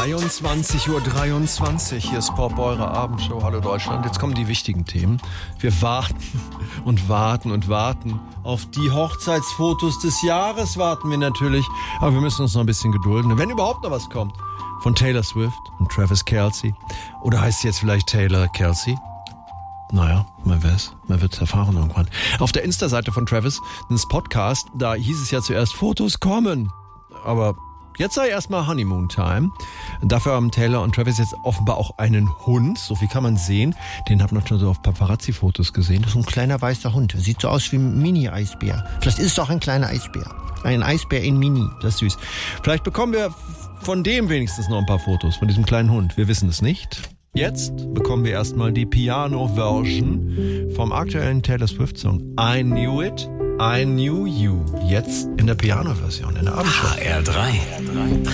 23:23 Uhr, hier ist Pop, eure Abendshow. Hallo Deutschland, jetzt kommen die wichtigen Themen. Wir warten und warten und warten. Auf die Hochzeitsfotos des Jahres warten wir natürlich. Aber wir müssen uns noch ein bisschen gedulden, wenn überhaupt noch was kommt. Von Taylor Swift und Travis Kelce. Oder heißt sie jetzt vielleicht Taylor Kelce? Naja, man wird es erfahren irgendwann. Auf der Insta-Seite von Travis, des Podcast, da hieß es ja zuerst, Fotos kommen. Aber jetzt sei erstmal Honeymoon Time. Dafür haben Taylor und Travis jetzt offenbar auch einen Hund. So viel kann man sehen. Den hat man schon so auf Paparazzi-Fotos gesehen. Das ist ein kleiner weißer Hund. Sieht so aus wie ein Mini-Eisbär. Vielleicht ist es auch ein kleiner Eisbär. Ein Eisbär in Mini. Das ist süß. Vielleicht bekommen wir von dem wenigstens noch ein paar Fotos, von diesem kleinen Hund. Wir wissen es nicht. Jetzt bekommen wir erstmal die Piano-Version vom aktuellen Taylor Swift-Song I Knew It, I Knew You. Jetzt in der Piano-Version, in der Abendshow. HR3.